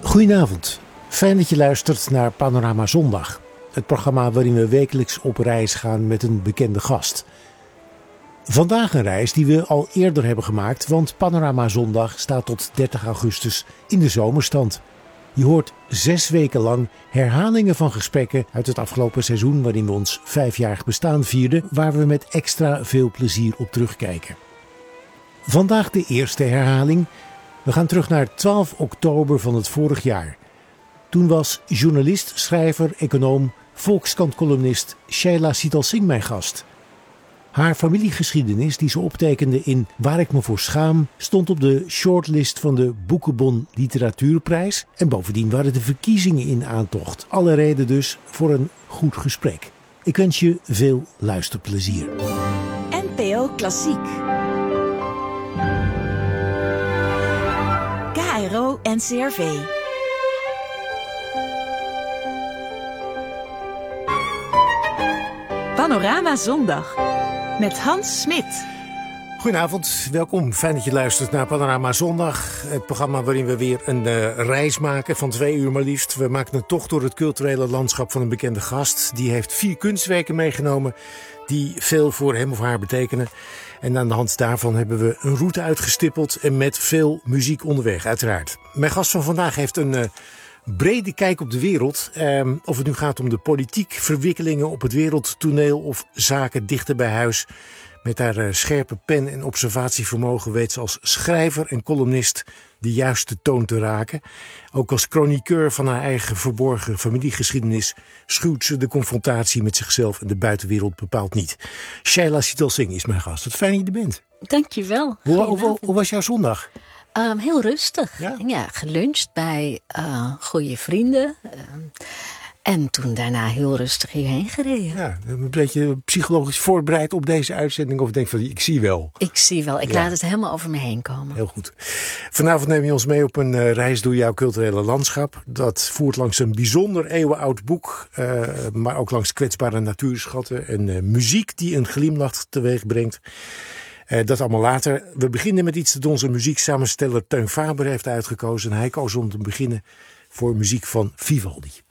Goedenavond. Fijn dat je luistert naar Panorama Zondag. Het programma waarin we wekelijks op reis gaan met een bekende gast. Vandaag een reis die we al eerder hebben gemaakt, want Panorama Zondag staat tot 30 augustus in de zomerstand. Je hoort 6 weken lang herhalingen van gesprekken uit het afgelopen seizoen waarin we ons 5-jarig bestaan vierden, waar we met extra veel plezier op terugkijken. Vandaag de eerste herhaling. We gaan terug naar 12 oktober van het vorig jaar. Toen was journalist, schrijver, econoom, Volkskrant-columnist Sheila Sital Singh mijn gast. Haar familiegeschiedenis die ze optekende in Waar ik me voor schaam stond op de shortlist van de Boekenbon Literatuurprijs. En bovendien waren de verkiezingen in aantocht. Alle reden dus voor een goed gesprek. Ik wens je veel luisterplezier. NPO Klassiek. KRO NCRV. Panorama Zondag met Hans Smit. Goedenavond, welkom. Fijn dat je luistert naar Panorama Zondag. Het programma waarin we weer een reis maken van 2 uur maar liefst. We maken een tocht door het culturele landschap van een bekende gast. Die heeft 4 kunstwerken meegenomen die veel voor hem of haar betekenen. En aan de hand daarvan hebben we een route uitgestippeld en met veel muziek onderweg, uiteraard. Mijn gast van vandaag heeft een brede kijk op de wereld. Of het nu gaat om de politiek, verwikkelingen op het wereldtoneel of zaken dichter bij huis. Met haar scherpe pen en observatievermogen weet ze als schrijver en columnist de juiste toon te raken. Ook als chroniqueur van haar eigen verborgen familiegeschiedenis schuwt ze de confrontatie met zichzelf en de buitenwereld bepaald niet. Sheila Sital Singh is mijn gast. Wat fijn dat je er bent. Dankjewel. Hoe was jouw zondag? Heel rustig. Ja, geluncht bij goede vrienden. En toen daarna heel rustig hierheen gereden. Ja, een beetje psychologisch voorbereid op deze uitzending? Of denk van, ik zie wel? Ik zie wel. Ik laat het helemaal over me heen komen. Heel goed. Vanavond neem je ons mee op een reis door jouw culturele landschap. Dat voert langs een bijzonder eeuwenoud boek. Maar ook langs kwetsbare natuurschatten. En muziek die een glimlach teweeg brengt. Dat allemaal later. We beginnen met iets dat onze muzieksamensteller Teun Faber heeft uitgekozen. En hij koos om te beginnen voor muziek van Vivaldi.